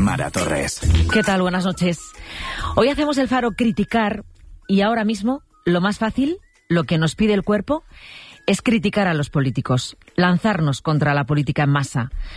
Mara Torres. ¿Qué tal? Buenas noches. Hoy hacemos el Faro criticar y ahora mismo lo más fácil, lo que nos pide el cuerpo, es criticar a los políticos, lanzarnos contra la política en masa.